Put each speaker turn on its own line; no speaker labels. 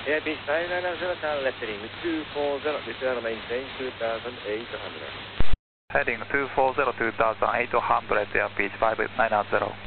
Airbus 590, left heading 240, return maintain 2800.
Heading 240, 2800, Airbus 590.